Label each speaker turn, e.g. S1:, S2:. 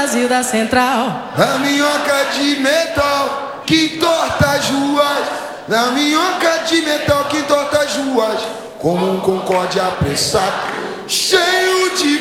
S1: Brasil da Central.
S2: Na minhoca de metal que torta as ruas. Na minhoca de metal que torta as ruas. Como um Concorde apressado, cheio de